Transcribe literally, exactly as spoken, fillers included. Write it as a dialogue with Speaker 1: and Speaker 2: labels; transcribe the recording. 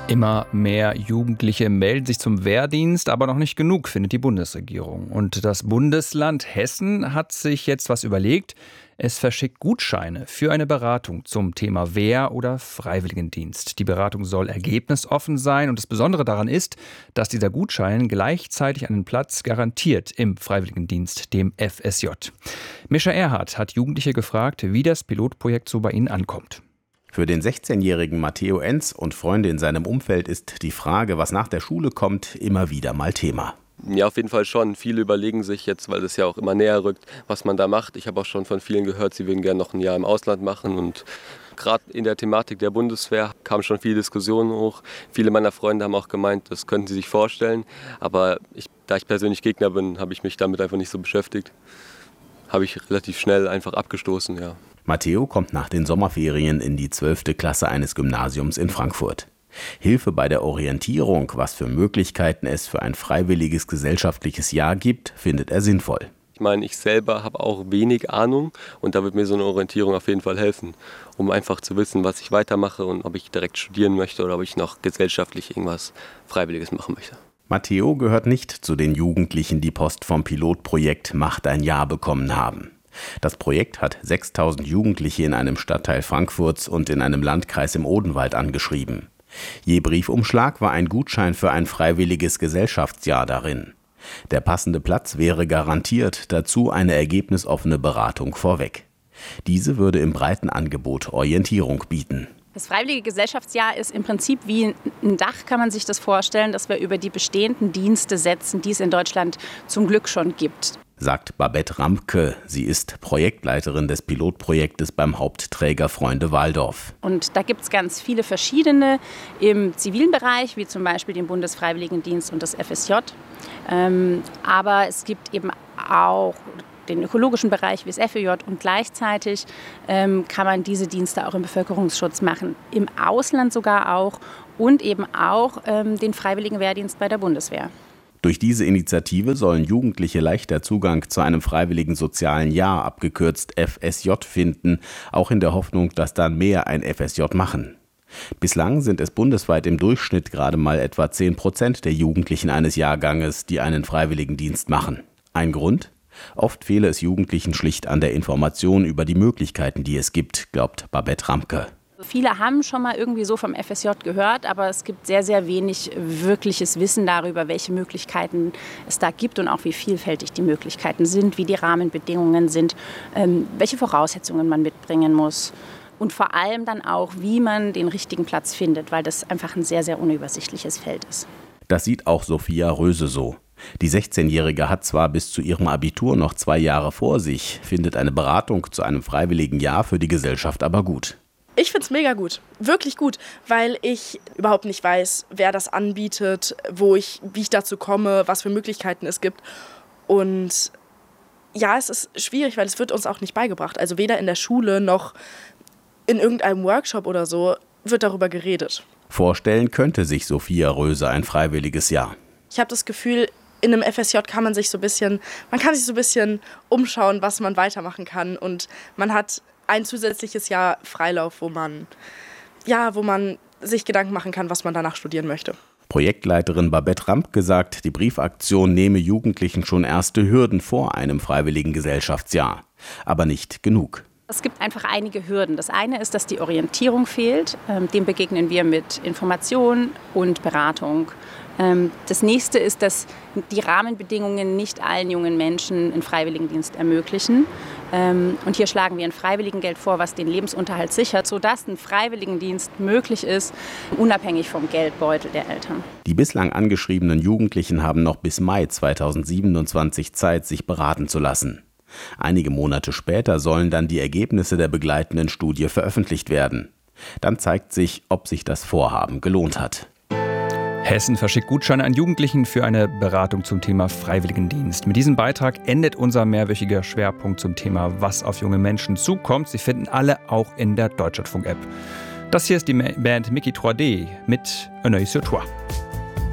Speaker 1: Immer mehr Jugendliche melden sich zum Wehrdienst, aber noch nicht genug, findet die Bundesregierung. Und das Bundesland Hessen hat sich jetzt was überlegt. Es verschickt Gutscheine für eine Beratung zum Thema Wehr- oder Freiwilligendienst. Die Beratung soll ergebnisoffen sein und das Besondere daran ist, dass dieser Gutschein gleichzeitig einen Platz garantiert im Freiwilligendienst, dem F S J. Mischa Erhardt hat Jugendliche gefragt, wie das Pilotprojekt so bei ihnen ankommt.
Speaker 2: Für den sechzehnjährigen Matteo Enz und Freunde in seinem Umfeld ist die Frage, was nach der Schule kommt, immer wieder mal Thema.
Speaker 3: Ja, auf jeden Fall schon. Viele überlegen sich jetzt, weil es ja auch immer näher rückt, was man da macht. Ich habe auch schon von vielen gehört, sie würden gerne noch ein Jahr im Ausland machen. Und gerade in der Thematik der Bundeswehr kamen schon viele Diskussionen hoch. Viele meiner Freunde haben auch gemeint, das könnten sie sich vorstellen. Aber ich, da ich persönlich Gegner bin, habe ich mich damit einfach nicht so beschäftigt. Habe ich relativ schnell einfach abgestoßen, ja.
Speaker 2: Matteo kommt nach den Sommerferien in die zwölfte Klasse eines Gymnasiums in Frankfurt. Hilfe bei der Orientierung, was für Möglichkeiten es für ein freiwilliges gesellschaftliches Jahr gibt, findet er sinnvoll.
Speaker 3: Ich meine, ich selber habe auch wenig Ahnung und da wird mir so eine Orientierung auf jeden Fall helfen, um einfach zu wissen, was ich weitermache und ob ich direkt studieren möchte oder ob ich noch gesellschaftlich irgendwas Freiwilliges machen möchte.
Speaker 2: Matteo gehört nicht zu den Jugendlichen, die Post vom Pilotprojekt Mach dein Jahr bekommen haben. Das Projekt hat sechstausend Jugendliche in einem Stadtteil Frankfurts und in einem Landkreis im Odenwald angeschrieben. Je Briefumschlag war ein Gutschein für ein freiwilliges Gesellschaftsjahr darin. Der passende Platz wäre garantiert, dazu eine ergebnisoffene Beratung vorweg. Diese würde im breiten Angebot Orientierung bieten.
Speaker 4: Das Freiwillige Gesellschaftsjahr ist im Prinzip wie ein Dach, kann man sich das vorstellen, dass wir über die bestehenden Dienste setzen, die es in Deutschland zum Glück schon gibt.
Speaker 2: Sagt Babette Ramke. Sie ist Projektleiterin des Pilotprojektes beim Hauptträger Freunde Waldorf.
Speaker 4: Und da gibt es ganz viele verschiedene im zivilen Bereich, wie zum Beispiel den Bundesfreiwilligendienst und das F S J. Ähm, aber es gibt eben auch den ökologischen Bereich wie das F E J und gleichzeitig ähm, kann man diese Dienste auch im Bevölkerungsschutz machen, im Ausland sogar auch und eben auch ähm, den Freiwilligen Wehrdienst bei der Bundeswehr.
Speaker 2: Durch diese Initiative sollen Jugendliche leichter Zugang zu einem freiwilligen sozialen Jahr, abgekürzt F S J, finden, auch in der Hoffnung, dass dann mehr ein F S J machen. Bislang sind es bundesweit im Durchschnitt gerade mal etwa zehn Prozent der Jugendlichen eines Jahrganges, die einen Freiwilligendienst machen. Ein Grund? Oft fehle es Jugendlichen schlicht an der Information über die Möglichkeiten, die es gibt, glaubt Babette Ramke.
Speaker 4: Viele haben schon mal irgendwie so vom F S J gehört, aber es gibt sehr, sehr wenig wirkliches Wissen darüber, welche Möglichkeiten es da gibt und auch wie vielfältig die Möglichkeiten sind, wie die Rahmenbedingungen sind, ähm, welche Voraussetzungen man mitbringen muss und vor allem dann auch, wie man den richtigen Platz findet, weil das einfach ein sehr, sehr unübersichtliches Feld ist.
Speaker 2: Das sieht auch Sophia Röse so. Die sechzehnjährige hat zwar bis zu ihrem Abitur noch zwei Jahre vor sich, findet eine Beratung zu einem freiwilligen Jahr für die Gesellschaft aber gut.
Speaker 5: Ich finde es mega gut, wirklich gut, weil ich überhaupt nicht weiß, wer das anbietet, wo ich, wie ich dazu komme, was für Möglichkeiten es gibt. Und ja, es ist schwierig, weil es wird uns auch nicht beigebracht. Also weder in der Schule noch in irgendeinem Workshop oder so wird darüber geredet.
Speaker 2: Vorstellen könnte sich Sophia Röse ein freiwilliges Jahr.
Speaker 5: Ich habe das Gefühl, in einem F S J kann man sich so ein bisschen, man kann sich so ein bisschen umschauen, was man weitermachen kann. Und man hat ein zusätzliches Jahr Freilauf, wo man, ja, wo man sich Gedanken machen kann, was man danach studieren möchte.
Speaker 2: Projektleiterin Babette Ramke sagt, die Briefaktion nehme Jugendlichen schon erste Hürden vor einem freiwilligen Gesellschaftsjahr. Aber nicht genug.
Speaker 4: Es gibt einfach einige Hürden. Das eine ist, dass die Orientierung fehlt. Dem begegnen wir mit Information und Beratung. Das nächste ist, dass die Rahmenbedingungen nicht allen jungen Menschen einen Freiwilligendienst ermöglichen. Und hier schlagen wir ein Freiwilligengeld vor, was den Lebensunterhalt sichert, sodass ein Freiwilligendienst möglich ist, unabhängig vom Geldbeutel der Eltern.
Speaker 2: Die bislang angeschriebenen Jugendlichen haben noch bis Mai zweitausendsiebenundzwanzig Zeit, sich beraten zu lassen. Einige Monate später sollen dann die Ergebnisse der begleitenden Studie veröffentlicht werden. Dann zeigt sich, ob sich das Vorhaben gelohnt hat.
Speaker 1: Hessen verschickt Gutscheine an Jugendlichen für eine Beratung zum Thema Freiwilligendienst. Mit diesem Beitrag endet unser mehrwöchiger Schwerpunkt zum Thema, was auf junge Menschen zukommt. Sie finden alle auch in der Deutschlandfunk-App. Das hier ist die Band Mickey trois D mit Un œil sur toi.